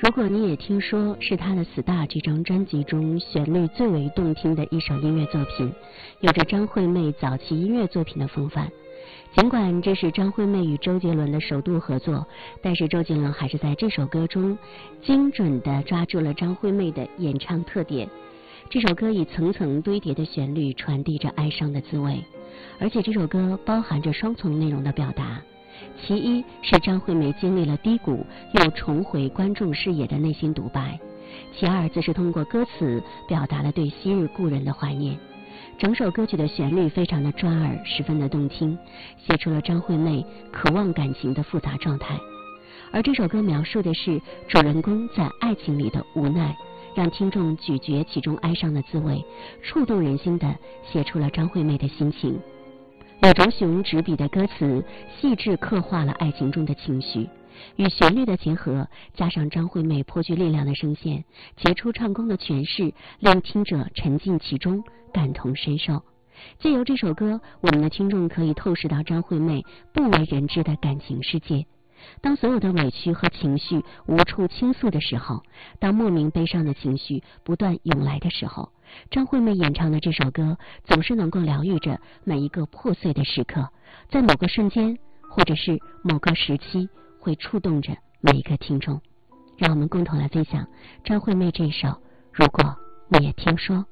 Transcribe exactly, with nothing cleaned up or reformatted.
如果你也听说，是她的《Star》这张专辑中旋律最为动听的一首音乐作品，有着张惠妹早期音乐作品的风范。尽管这是张惠妹与周杰伦的首度合作，但是周杰伦还是在这首歌中精准地抓住了张惠妹的演唱特点。这首歌以层层堆叠的旋律传递着哀伤的滋味，而且这首歌包含着双重内容的表达。其一是张惠妹经历了低谷又重回观众视野的内心独白，其二则是通过歌词表达了对昔日故人的怀念。整首歌曲的旋律非常的抓耳，十分的动听，写出了张惠妹渴望感情的复杂状态。而这首歌描述的是主人公在爱情里的无奈，让听众咀嚼其中哀伤的滋味，触动人心的写出了张惠妹的心情。李卓雄执笔的歌词细致刻画了爱情中的情绪，与旋律的结合，加上张惠妹颇具力量的声线，杰出唱功的诠释，令听者沉浸其中，感同身受。借由这首歌，我们的听众可以透视到张惠妹不为人知的感情世界。当所有的委屈和情绪无处倾诉的时候，当莫名悲伤的情绪不断涌来的时候，张惠妹演唱的这首歌总是能够疗愈着每一个破碎的时刻，在某个瞬间或者是某个时期会触动着每一个听众。让我们共同来分享张惠妹这首《如果你也听说》。